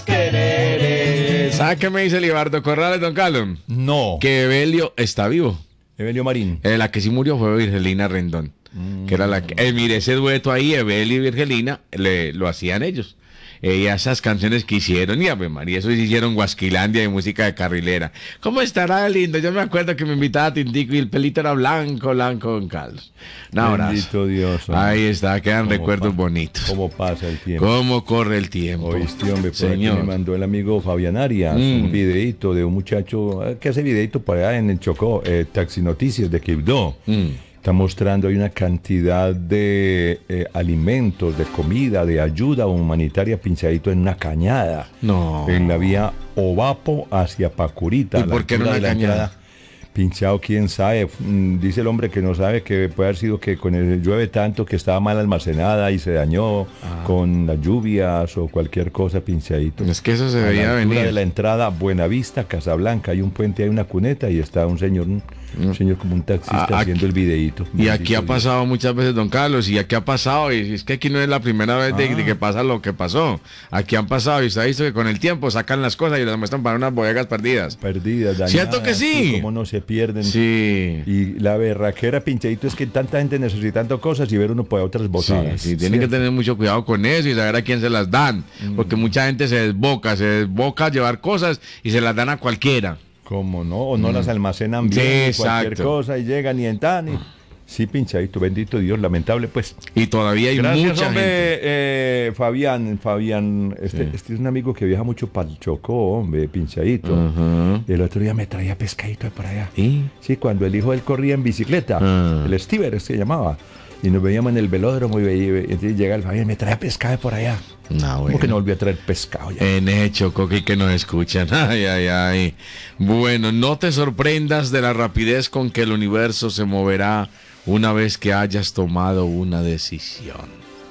querer. ¿Sabe qué me dice Libardo Corrales, don Carlos? No. Que Evelio está vivo. Evelio Marín. La que sí murió fue Virgelina Rendón. Que era la que... mire, ese dueto ahí, Evelio y Virgelina, lo hacían ellos. Esas canciones que hicieron, y Ave María, eso hicieron Guasquilandia de música de carrilera. ¿Cómo estará lindo? Yo me acuerdo que me invitaba a Tintico y el pelito era blanco, don Carlos. Un abrazo. Bendito Dios. Hombre. Ahí está, quedan recuerdos bonitos. ¿Cómo pasa el tiempo? ¿Cómo corre el tiempo? Oíste, hombre, por Señor. aquí me mandó el amigo Fabián Arias un videito de un muchacho que hace videito por allá en el Chocó, Taxi Noticias de Quibdó. Está mostrando ahí una cantidad de alimentos, de comida, de ayuda humanitaria pinchadito en una cañada. No. En la vía Ovapo hacia Pacurita. ¿Y por qué en una cañada? Pinchado, quién sabe. Dice el hombre que no sabe, que puede haber sido que con el llueve tanto que estaba mal almacenada y se dañó con las lluvias o cualquier cosa, pinchadito. Es que eso se veía venir. venir. De la entrada Buenavista, Casablanca, hay un puente, hay una cuneta y está un señor como un taxista haciendo el videíto. Y aquí ha pasado muchas veces, don Carlos, y aquí ha pasado, y es que aquí no es la primera vez de que pasa lo que pasó. Aquí han pasado, y usted ha visto que con el tiempo sacan las cosas y las muestran para unas bodegas perdidas. Perdidas, dañadas. ¿Cierto que sí? Cómo no se pierden. Sí. Y la berraquera, pinchadito, es que tanta gente necesitando cosas y ver uno por otras botadas. Sí, tienen que tener mucho cuidado con eso y saber a quién se las dan. Porque mucha gente se desboca a llevar cosas y se las dan a cualquiera. ¿Cómo no? O no las almacenan bien, cualquier cosa, y llegan y entran. Sí, pinchadito, bendito Dios, lamentable, pues. Y todavía hay mucha gente. Fabián, este es un amigo que viaja mucho para el Chocó, hombre, pinchadito. Y el otro día me traía pescadito de por allá. Sí, cuando el hijo de él corría en bicicleta, el Stever se llamaba. Y nos veíamos en el velódromo y entonces llega el Fabián y me trae pescado de por allá. No, ¿Cómo que no volvió a traer pescado ya? En hecho, Coqui, que nos escuchan. Ay. Bueno, no te sorprendas de la rapidez con que el universo se moverá una vez que hayas tomado una decisión.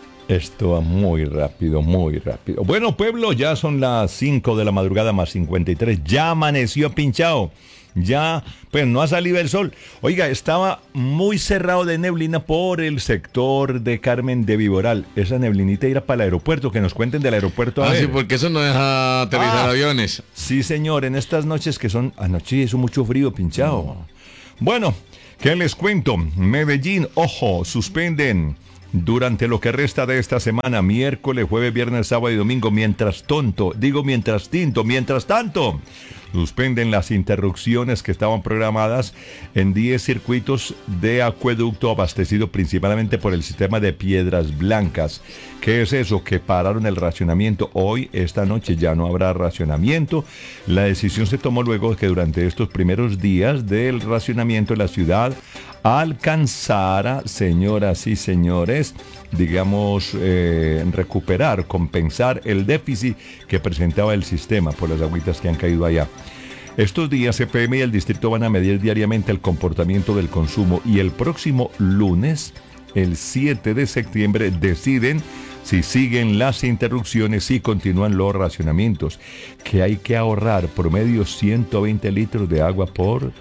Esto va muy rápido, muy rápido. Bueno, pueblo, ya son las 5 de la madrugada más 53. Ya amaneció pinchado. Ya, pues no ha salido el sol. Oiga, estaba muy cerrado de neblina por el sector de Carmen de Viboral. Esa neblinita irá para el aeropuerto, que nos cuenten del aeropuerto. Sí, porque eso no deja aterrizar aviones. Sí, señor, en estas noches que son, anoche hizo mucho frío, pinchado. Bueno, ¿qué les cuento? Medellín, ojo, suspenden durante lo que resta de esta semana, miércoles, jueves, viernes, sábado y domingo, mientras tanto, suspenden las interrupciones que estaban programadas en 10 circuitos de acueducto abastecido principalmente por el sistema de Piedras Blancas. ¿Qué es eso? Que pararon el racionamiento. Hoy, esta noche, ya no habrá racionamiento. La decisión se tomó luego de que durante estos primeros días del racionamiento la ciudad alcanzara, señoras y señores, digamos, recuperar, compensar el déficit que presentaba el sistema por las agüitas que han caído allá. Estos días CPM y el distrito van a medir diariamente el comportamiento del consumo y el próximo lunes, el 7 de septiembre, deciden si siguen las interrupciones y continúan los racionamientos, que hay que ahorrar promedio 120 litros de agua por...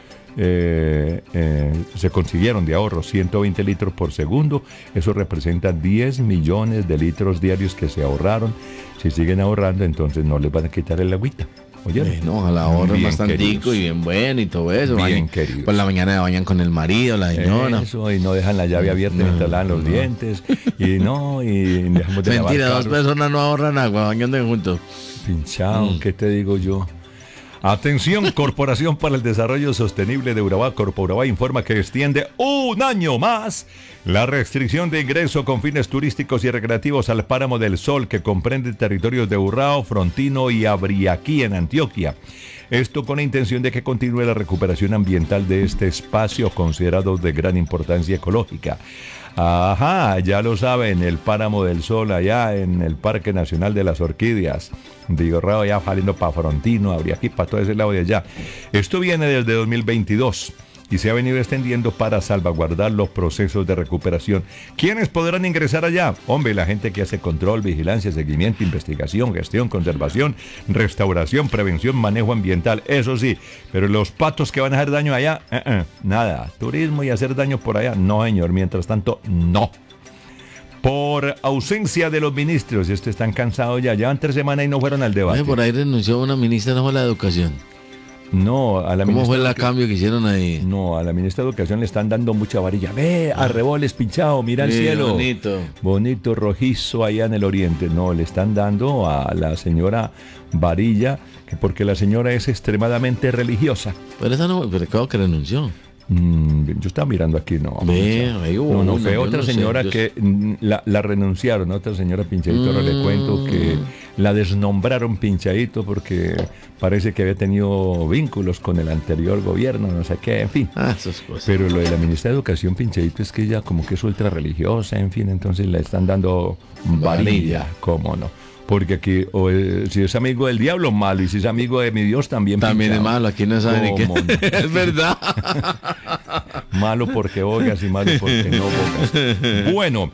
se consiguieron de ahorro 120 litros por segundo. Eso representa 10 millones de litros diarios que se ahorraron. Si siguen ahorrando, entonces no les van a quitar el agüita. Oye, ojalá ahorren bastante y bien bueno y todo eso. Bien queridos. Por la mañana se bañan con el marido, la señora. Eso, y no dejan la llave abierta mientras lavan los dientes. Y dejamos de lavar. Mentira, dos personas no ahorran agua, bañando juntos. Pinchado, ¿qué te digo yo? Atención, Corporación para el Desarrollo Sostenible de Urabá, Corporabá, informa que extiende un año más la restricción de ingreso con fines turísticos y recreativos al Páramo del Sol, que comprende territorios de Urrao, Frontino y Abriaquí en Antioquia. Esto con la intención de que continúe la recuperación ambiental de este espacio considerado de gran importancia ecológica. Ajá, ya lo saben, el Páramo del Sol allá en el Parque Nacional de las Orquídeas de Urrao, ya saliendo para Frontino, Abriaquí, para todo ese lado de allá. Esto viene desde 2022 y se ha venido extendiendo para salvaguardar los procesos de recuperación. ¿Quiénes podrán ingresar allá? Hombre, la gente que hace control, vigilancia, seguimiento, investigación, gestión, conservación, restauración, prevención, manejo ambiental, eso sí, pero los patos que van a hacer daño allá, nada. Turismo y hacer daño por allá, no señor, mientras tanto, no. Por ausencia de los ministros, están cansados ya, llevan 3 semanas y no fueron al debate. Por ahí renunció una ministra, no fue la de Educación. No, a la ¿Cómo ministra fue el cambio que hicieron ahí? No, a la ministra de Educación le están dando mucha varilla. Ve, arreboles pinchado, mira el cielo. Bonito. Bonito, rojizo allá en el oriente. No, le están dando a la señora varilla, porque la señora es extremadamente religiosa. Pero esa no, pero creo que renunció. Yo estaba mirando aquí, no. No, fue otra señora que la renunciaron, otra señora Pinchadito. Ahora le cuento que la desnombraron Pinchadito porque parece que había tenido vínculos con el anterior gobierno, no sé qué, en fin. Esas cosas. Pero lo de la ministra de Educación Pinchadito es que ella como que es ultra religiosa, en fin, entonces le están dando varilla, ¿cómo no? Porque aquí, si es amigo del diablo, malo. Y si es amigo de mi Dios, también pinchado. Es malo, aquí no saben ni qué. Es verdad. Malo porque bogas y malo porque no bogas. Bueno,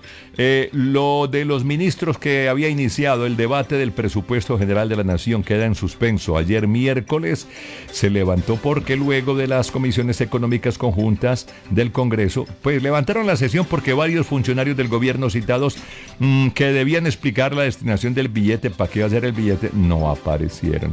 lo de los ministros que había iniciado el debate del presupuesto general de la Nación queda en suspenso. Ayer miércoles se levantó porque luego de las comisiones económicas conjuntas del Congreso, pues levantaron la sesión porque varios funcionarios del gobierno citados que debían explicar la destinación del billete, para qué iba a ser el billete, no aparecieron.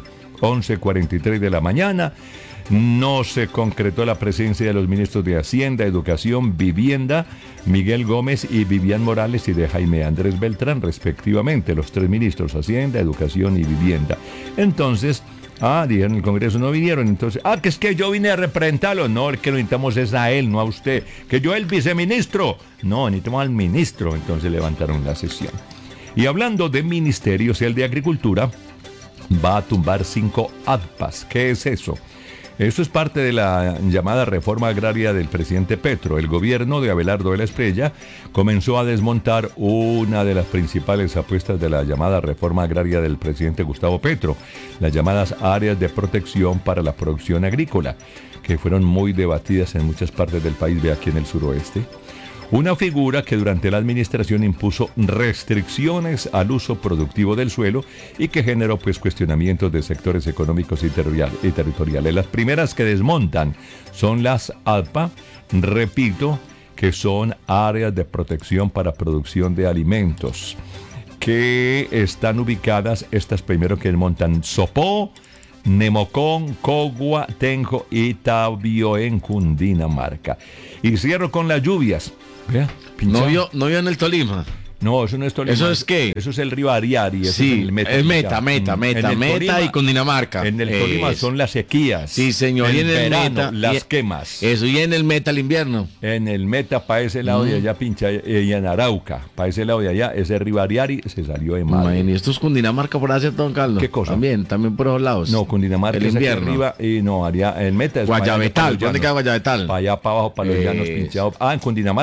11:43 de la mañana. No se concretó la presencia de los ministros de Hacienda, Educación, Vivienda, Miguel Gómez y Vivian Morales, y de Jaime Andrés Beltrán, respectivamente, los 3 ministros, Hacienda, Educación y Vivienda. Entonces, dijeron, el Congreso no vinieron, entonces, que es que yo vine a representarlo. No, el que lo necesitamos es a él, no a usted. Que yo el viceministro. No, necesitamos al ministro. Entonces levantaron la sesión. Y hablando de ministerios, el de Agricultura va a tumbar 5 ADPAs. ¿Qué es eso? Eso es parte de la llamada reforma agraria del presidente Petro. El gobierno de Abelardo de la Espriella comenzó a desmontar una de las principales apuestas de la llamada reforma agraria del presidente Gustavo Petro, las llamadas áreas de protección para la producción agrícola, que fueron muy debatidas en muchas partes del país, de aquí en el suroeste. Una figura que durante la administración impuso restricciones al uso productivo del suelo y que generó cuestionamientos de sectores económicos y territoriales. Las primeras que desmontan son las ADPA, repito, que son áreas de protección para producción de alimentos, que están ubicadas, estas primero que desmontan, Sopó, Nemocón, Cogua, Tenjo y Tabio en Cundinamarca. Y cierro con las lluvias. Vea, no vio en el Tolima. No, eso no es Tolima. ¿Eso es qué? Eso es el río Ariari. Sí, es Meta y Cundinamarca. En el Tolima son las sequías. Sí, señor. Y en el Meta, las quemas. Eso, y en el Meta el invierno. En el Meta, para ese lado de allá, y en Arauca, para ese lado de allá, ese río Ariari se salió de madre. ¿Y esto es Cundinamarca por hacer, don Carlos? ¿Qué cosa? También por los lados. No, Cundinamarca el es invierno. Arriba, y no, el Meta es Guayabetal. ¿Dónde queda Guayabetal? Para allá, para abajo, para los llanos pinchados. En Cundinamarca.